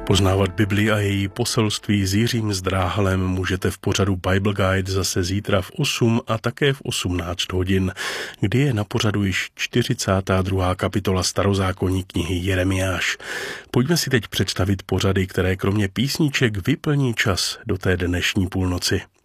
Poznávat Bibli a její poselství s Jiřím Zdráhalem můžete v pořadu Bible Guide zase zítra v 8 a také v 18 hodin, kdy je na pořadu již 42. kapitola starozákonní knihy Jeremiáš. Pojďme si teď představit pořady, které kromě písniček vyplní čas do té dnešní půlnoci.